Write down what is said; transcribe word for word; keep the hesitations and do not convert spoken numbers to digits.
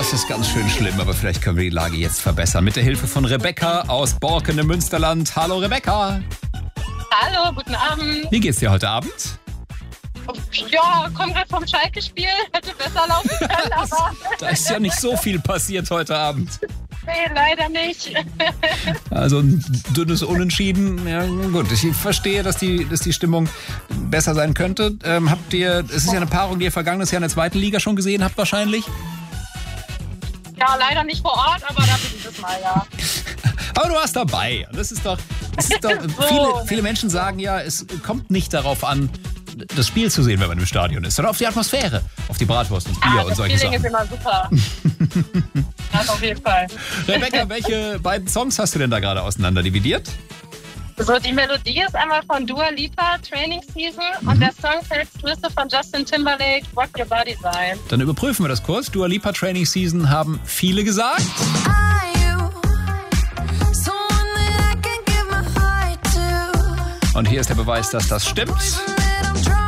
das ist ganz schön schlimm, aber vielleicht können wir die Lage jetzt verbessern. Mit der Hilfe von Rebecca aus Borken im Münsterland. Hallo Rebecca. Hallo, guten Abend. Wie geht's dir heute Abend? Ja, komm gerade vom Schalke-Spiel. Hätte besser laufen können, aber... Da ist ja nicht so viel passiert heute Abend. Nee, leider nicht. Also ein dünnes Unentschieden. Ja, gut, ich verstehe, dass die, dass die Stimmung besser sein könnte. Ähm, habt ihr, es ist ja eine Paarung, die ihr vergangenes Jahr in der zweiten Liga schon gesehen habt wahrscheinlich? Ja, leider nicht vor Ort, aber dafür dieses Mal, ja. Aber du warst dabei. Das ist doch, das ist doch So. viele, viele Menschen sagen ja, es kommt nicht darauf an, das Spiel zu sehen, wenn man im Stadion ist, sondern auf die Atmosphäre, auf die Bratwurst und Bier Ah, und das solche Feeling Sachen. ist immer super. Das auf jeden Fall. Rebecca, welche beiden Songs hast du denn da gerade auseinander dividiert? So, die Melodie ist einmal von Dua Lipa, Training Season, Mhm. und der Song müsste von Justin Timberlake, Rock Your Body sein. Dann überprüfen wir das kurz. Dua Lipa Training Season haben viele gesagt. Und hier ist der Beweis, dass das stimmt.